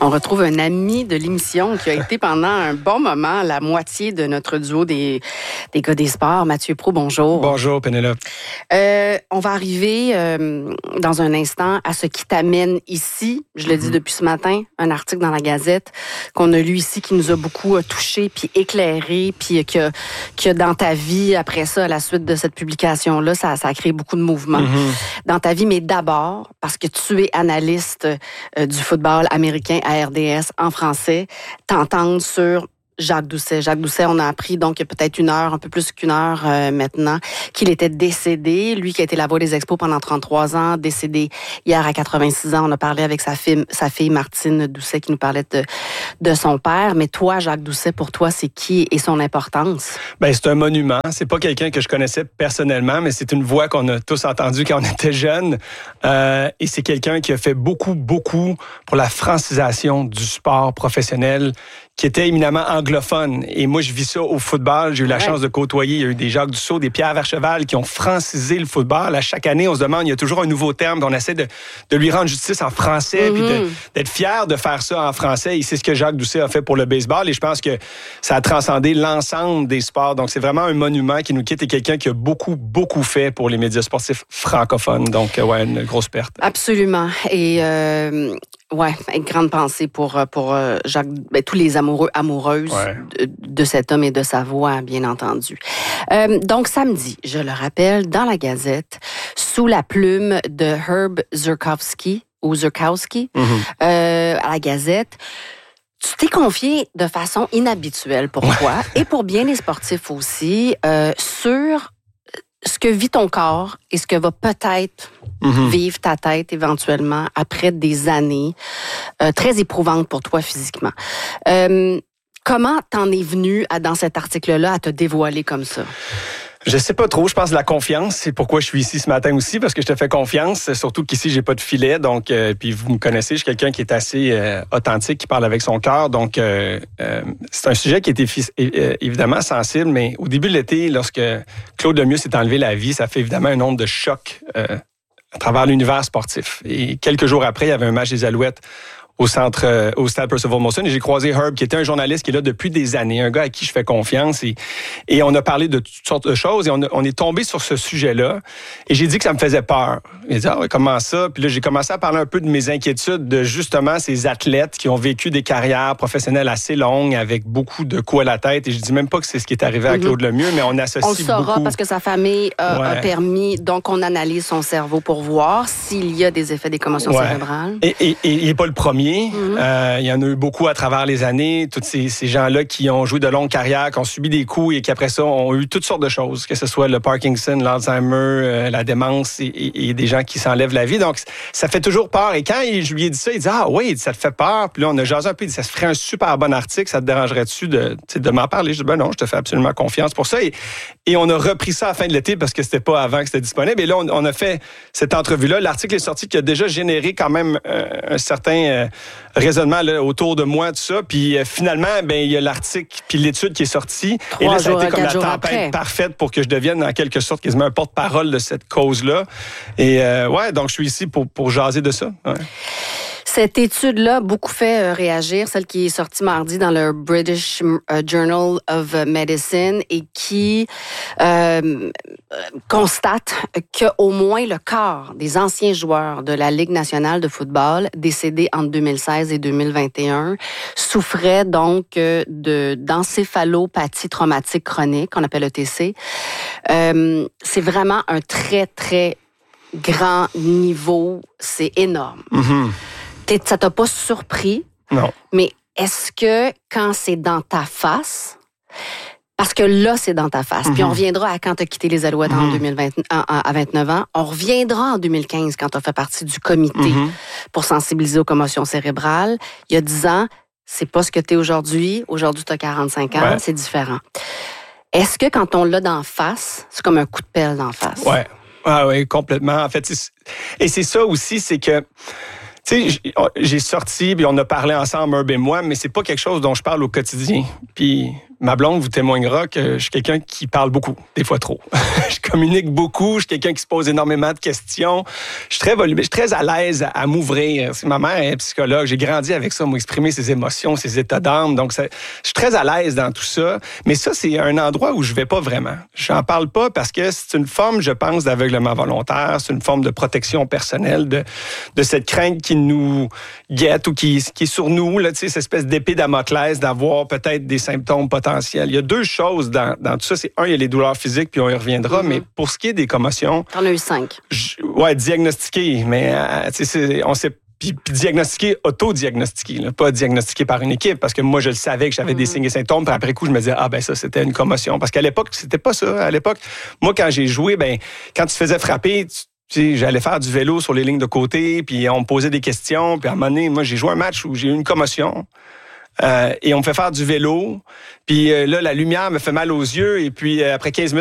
On retrouve un ami de l'émission qui a été pendant un bon moment la moitié de notre duo des gars des sports. Mathieu Pro, bonjour. Bonjour, Pénélope. On va arriver dans un instant à ce qui t'amène ici. Je le dis depuis ce matin, un article dans la Gazette qu'on a lu ici qui nous a beaucoup touché puis éclairé, puis que dans ta vie, après ça, à la suite de cette publication-là, ça a créé beaucoup de mouvements dans ta vie. Mais d'abord, parce que tu es analyste du football américain à RDS en français, t'entendre sur Jacques Doucet. Jacques Doucet, on a appris donc il y a peut-être une heure, un peu plus qu'une heure maintenant, qu'il était décédé. Lui qui a été la voix des Expos pendant 33 ans, décédé hier à 86 ans. On a parlé avec sa fille Martine Doucet qui nous parlait de son père. Mais toi, Jacques Doucet, pour toi, c'est qui et son importance? Ben, c'est un monument. C'est pas quelqu'un que je connaissais personnellement, mais c'est une voix qu'on a tous entendue quand on était jeunes. Et c'est quelqu'un qui a fait beaucoup pour la francisation du sport professionnel, qui était éminemment anglophone. Et moi, je vis ça au football. J'ai eu la chance de côtoyer. Il y a eu des Jacques Dussault, des Pierre Vercheval qui ont francisé le football. À chaque année, on se demande, il y a toujours un nouveau terme. On essaie de lui rendre justice en français, puis d'être fier de faire ça en français. Et c'est ce que Jacques Doucet a fait pour le baseball. Et je pense que ça a transcendé l'ensemble des sports. Donc, c'est vraiment un monument qui nous quitte et quelqu'un qui a beaucoup fait pour les médias sportifs francophones. Donc, ouais, une grosse perte. Absolument. Et ouais, une grande pensée pour Jacques, tous les amoureuses de cet homme et de sa voix, bien entendu. Donc, samedi, je le rappelle, dans la Gazette, sous la plume de Herb Zurkowsky, à la Gazette, tu t'es confié de façon inhabituelle pour toi et pour bien les sportifs aussi sur ce que vit ton corps et ce que va peut-être vivre ta tête éventuellement après des années très éprouvantes pour toi physiquement. Comment t'en es venu dans cet article-là à te dévoiler comme ça? Je sais pas trop, je pense la confiance, c'est pourquoi je suis ici ce matin aussi, parce que je te fais confiance, surtout qu'ici j'ai pas de filet, donc puis vous me connaissez, je suis quelqu'un qui est assez authentique, qui parle avec son cœur, donc c'est un sujet qui était évidemment sensible, mais au début de l'été, lorsque Claude Lemieux s'est enlevé la vie, ça fait évidemment un nombre de chocs à travers l'univers sportif. Et quelques jours après, il y avait un match des Alouettes au stade Percival Molson, et j'ai croisé Herb, qui était un journaliste qui est là depuis des années, un gars à qui je fais confiance, et on a parlé de toutes sortes de choses, et on est tombé sur ce sujet-là, et j'ai dit que ça me faisait peur. Il dit, comment ça? Puis là, j'ai commencé à parler un peu de mes inquiétudes de justement ces athlètes qui ont vécu des carrières professionnelles assez longues, avec beaucoup de coups à la tête, et je dis même pas que c'est ce qui est arrivé à Claude Lemieux, mais on associe beaucoup. On le saura parce que sa famille a permis, donc on analyse son cerveau pour voir s'il y a des effets des commotions cérébrales. Et il n'est pas le premier. Il y en a eu beaucoup à travers les années. Tous ces gens-là qui ont joué de longues carrières, qui ont subi des coups et qui, après ça, ont eu toutes sortes de choses, que ce soit le Parkinson, l'Alzheimer, la démence et des gens qui s'enlèvent la vie. Donc, ça fait toujours peur. Et quand je lui ai dit ça, il dit « Ah oui, ça te fait peur. » Puis là, on a jasé un peu. Il dit « Ça se ferait un super bon article. Ça te dérangerait-tu de m'en parler? » Je dis « Ben non, je te fais absolument confiance pour ça. » Et on a repris ça à la fin de l'été parce que c'était pas avant que c'était disponible. Et là, on a fait cette entrevue-là. L'article est sorti qui a déjà généré quand même un certain raisonnement là, autour de moi, tout ça. Puis finalement, il y a l'article puis l'étude qui est sortie. Et là, ça a été comme la tempête parfaite pour que je devienne en quelque sorte quasiment un porte-parole de cette cause-là. Et donc je suis ici pour jaser de ça. Ouais. Cette étude-là a beaucoup fait réagir, celle qui est sortie mardi dans le British Journal of Medicine et qui constate qu'au moins le quart des anciens joueurs de la Ligue nationale de football décédés entre 2016 et 2021 souffraient donc d'encéphalopathie traumatique chronique, qu'on appelle ETC. C'est vraiment un très, très grand niveau. C'est énorme. Ça t'a pas surpris? Non. Mais est-ce que quand c'est dans ta face, parce que là, c'est dans ta face, puis on reviendra à quand t'as quitté les Alouettes en 2020, à 29 ans, on reviendra en 2015 quand t'as fait partie du comité pour sensibiliser aux commotions cérébrales. Il y a 10 ans, c'est pas ce que t'es aujourd'hui. Aujourd'hui, t'as 45 ans, c'est différent. Est-ce que quand on l'a d'en face, c'est comme un coup de pelle d'en face? Ouais. Ah oui, complètement. En fait, et c'est ça aussi, c'est que tu sais, j'ai sorti, puis on a parlé ensemble, Herb et moi, mais c'est pas quelque chose dont je parle au quotidien. Puis ma blonde vous témoignera que je suis quelqu'un qui parle beaucoup, des fois trop. Je communique beaucoup, je suis quelqu'un qui se pose énormément de questions. Je suis très à l'aise à m'ouvrir. Ma mère est psychologue, j'ai grandi avec ça, m'exprimer ses émotions, ses états d'âme. Donc, je suis très à l'aise dans tout ça. Mais ça, c'est un endroit où je vais pas vraiment. J'en parle pas parce que c'est une forme, je pense, d'aveuglement volontaire. C'est une forme de protection personnelle de cette crainte qui nous guette ou qui est sur nous, là, cette espèce d'épée Damoclès d'avoir peut-être des symptômes potentiels. Il y a deux choses dans tout ça. C'est un, il y a les douleurs physiques, puis on y reviendra. Mais pour ce qui est des commotions... T'en as eu 5. Ouais, diagnostiquées. Mais on sait puis diagnostiqué, auto-diagnostiqué, là, pas diagnostiqué par une équipe, parce que moi, je le savais que j'avais des signes et symptômes, puis après coup, je me disais, ça, c'était une commotion. Parce qu'à l'époque, c'était pas ça. À l'époque, moi, quand j'ai joué, quand tu te faisais frapper, j'allais faire du vélo sur les lignes de côté, puis on me posait des questions, puis à un moment donné, moi, j'ai joué un match où j'ai eu une commotion. Et on me fait faire du vélo. Puis là, la lumière me fait mal aux yeux. Et puis après 15 minutes,